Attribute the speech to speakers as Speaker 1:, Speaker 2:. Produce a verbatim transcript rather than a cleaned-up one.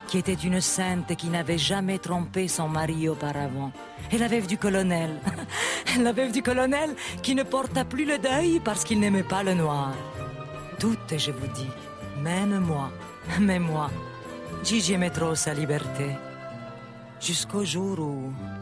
Speaker 1: qui était une sainte et qui n'avait jamais trompé son mari auparavant. Et la veuve du colonel, la veuve du colonel qui ne porta plus le deuil parce qu'il n'aimait pas le noir. Toutes, je vous dis, même moi, même moi, Gigi aimait trop sa liberté. Jusqu'au jour où...